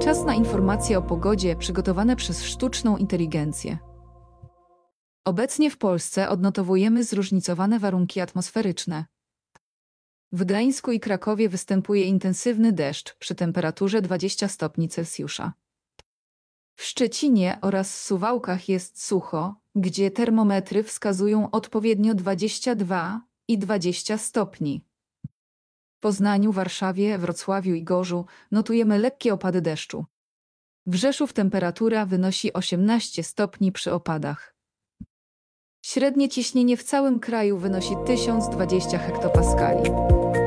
Czas na informacje o pogodzie przygotowane przez sztuczną inteligencję. Obecnie w Polsce odnotowujemy zróżnicowane warunki atmosferyczne. W Gdańsku i Krakowie występuje intensywny deszcz przy temperaturze 20 stopni Celsjusza. W Szczecinie oraz Suwałkach jest sucho, gdzie termometry wskazują odpowiednio 22 i 20 stopni. W Poznaniu, Warszawie, Wrocławiu i Gorzu notujemy lekkie opady deszczu. W Rzeszowie temperatura wynosi 18 stopni przy opadach. Średnie ciśnienie w całym kraju wynosi 1020 hektopaskali.